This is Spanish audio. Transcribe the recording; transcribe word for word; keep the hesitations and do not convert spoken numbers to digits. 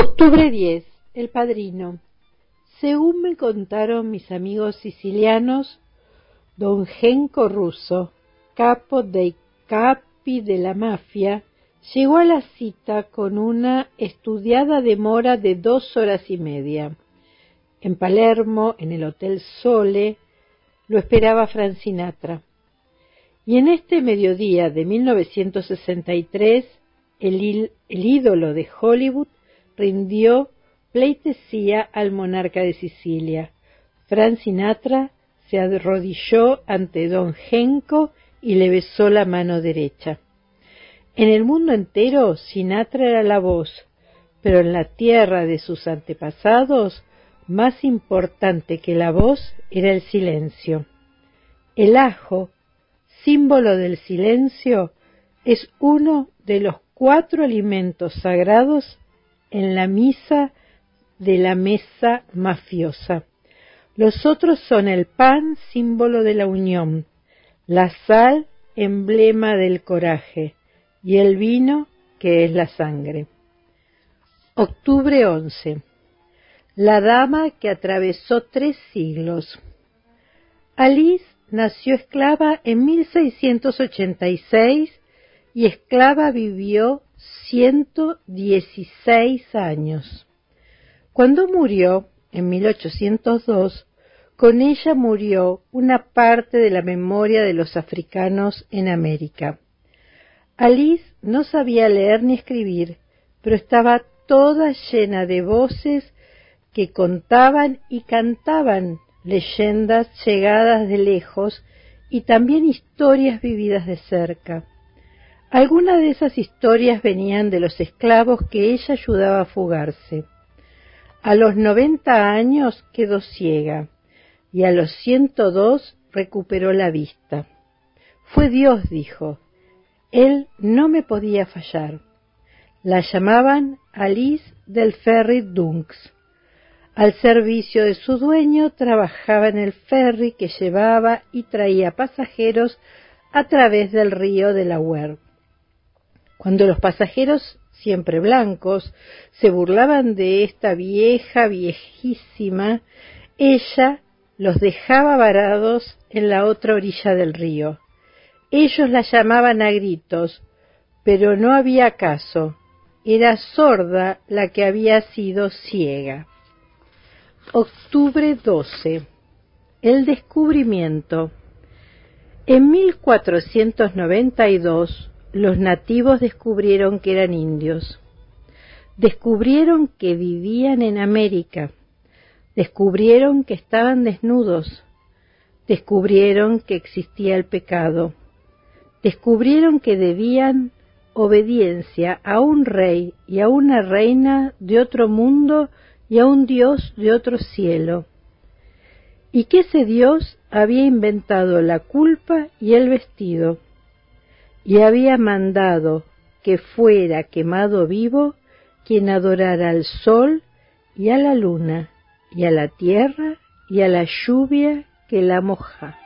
Octubre diez. El Padrino. Según me contaron mis amigos sicilianos, don Genco Russo, capo dei capi de la mafia, llegó a la cita con una estudiada demora de dos horas y media. En Palermo, en el Hotel Sole, lo esperaba Frank Sinatra. Y en este mediodía de mil novecientos sesenta y tres, el, el ídolo de Hollywood rindió pleitesía al monarca de Sicilia. Frank Sinatra se arrodilló ante don Genco y le besó la mano derecha. En el mundo entero Sinatra era la voz, pero en la tierra de sus antepasados, más importante que la voz era el silencio. El ajo, símbolo del silencio, es uno de los cuatro alimentos sagrados en la misa de la mesa mafiosa. Los otros son el pan, símbolo de la unión, la sal, emblema del coraje, y el vino, que es la sangre. Octubre once. La dama que atravesó tres siglos. Alice nació esclava en mil seiscientos ochenta y seis y esclava vivió ciento dieciséis años. Cuando murió, en mil ochocientos dos, con ella murió una parte de la memoria de los africanos en América. Alice no sabía leer ni escribir, pero estaba toda llena de voces que contaban y cantaban leyendas llegadas de lejos y también historias vividas de cerca. Algunas de esas historias venían de los esclavos que ella ayudaba a fugarse. A los noventa años quedó ciega y a los ciento dos recuperó la vista. Fue Dios, dijo. Él no me podía fallar. La llamaban Alice del ferry Dunks. Al servicio de su dueño trabajaba en el ferry que llevaba y traía pasajeros a través del río Delaware. Cuando los pasajeros, siempre blancos, se burlaban de esta vieja, viejísima, ella los dejaba varados en la otra orilla del río. Ellos la llamaban a gritos, pero no había caso. Era sorda la que había sido ciega. Octubre doce. El descubrimiento. En mil cuatrocientos noventa y dos, los nativos descubrieron que eran indios. Descubrieron que vivían en América. Descubrieron que estaban desnudos. Descubrieron que existía el pecado. Descubrieron que debían obediencia a un rey y a una reina de otro mundo y a un Dios de otro cielo, y que ese Dios había inventado la culpa y el vestido, y había mandado que fuera quemado vivo quien adorara al sol y a la luna, y a la tierra y a la lluvia que la moja.